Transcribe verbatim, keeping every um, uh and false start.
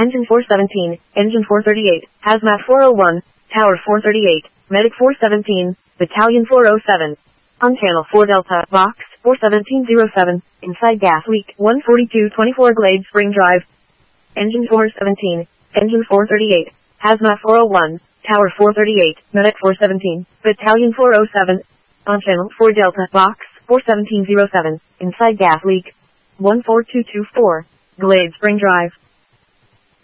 Engine four seventeen, Engine four thirty-eight, Hazmat four oh one, Tower four thirty-eight, Medic four seventeen, Battalion four oh seven. On Channel four Delta, Box four seventeen oh seven, inside gas leak, one forty-two twenty-four Glade Spring Drive. Engine four seventeen, Engine four thirty-eight, Hazmat four oh one, Tower four thirty-eight, Medic four seventeen, Battalion four oh seven. On Channel four Delta, Box four seventeen oh seven, inside gas leak, one four two two four, Glade Spring Drive.